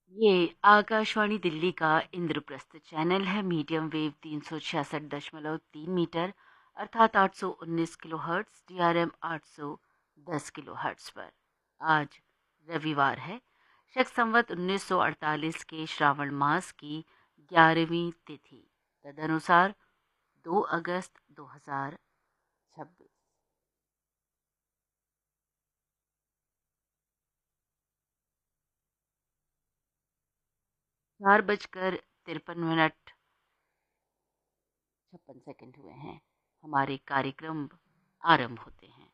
ये आकाशवाणी दिल्ली का इंद्रप्रस्थ चैनल है। मीडियम वेव 366.3 मीटर अर्थात 819 kilo hertz, DRM 810 kilo hertz पर। आज रविवार है। शक संवत 1948 के श्रावण मास की 11वीं तिथि, तदनुसार 2 अगस्त 2026। 4 बजकर 53 मिनट 56 सेकंड हुए हैं। हमारे कार्यक्रम आरंभ होते हैं।